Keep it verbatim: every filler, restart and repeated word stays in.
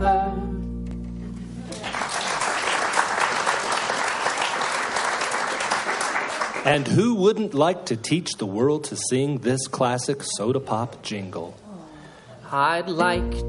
And who wouldn't like to teach the world to sing this classic soda pop jingle? I'd like